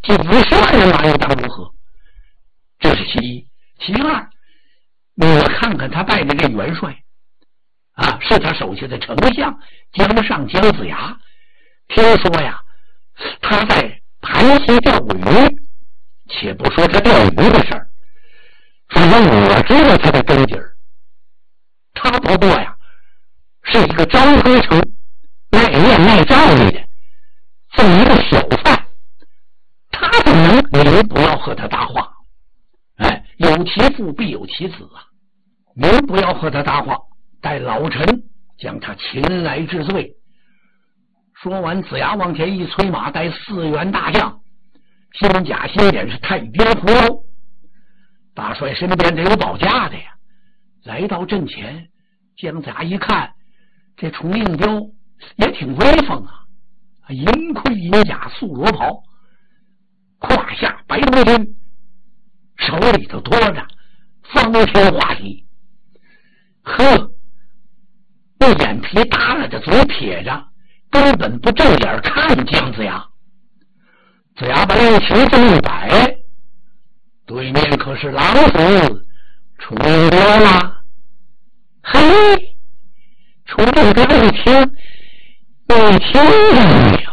这50万人马又当如何？这是其一。其二，我看看他带的这元帅啊，是他手下的丞相江上姜子牙。听说呀，他在盘溪钓过鱼。且不说他钓鱼的事儿，反正我知道他的根底儿。他不过呀，是一个张合成卖面卖照例的这么一个小贩。他怎么能您不要和他搭话？哎，有其父必有其子啊！您不要和他搭话，待老臣将他擒来治罪。说完，子牙往前一催马，带4员大将，新甲新典是太兵葫芦。大帅身边得有保驾的呀。来到阵前，姜子牙一看，这崇应彪也挺威风啊，银盔银甲素罗袍，胯下白罗巾，手里头托着方天画戟。呵，那眼皮耷拉着，嘴撇着，根本不正眼看姜子牙。子牙把令旗这么一摆，对面可是狼子楚定彪啦。嘿，楚定彪一听